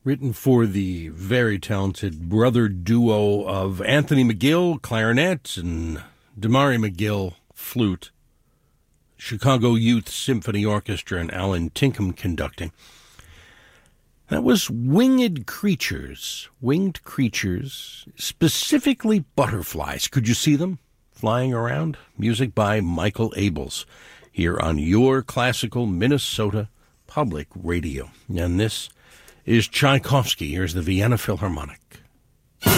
written for the very talented brother duo of Anthony McGill, clarinet, and Damari McGill, flute. Chicago Youth Symphony Orchestra and Alan Tinkham conducting. That was Winged Creatures, specifically butterflies. Could you see them flying around? Music by Michael Abels here on your classical Minnesota Public Radio. And this is Tchaikovsky. Here's the Vienna Philharmonic.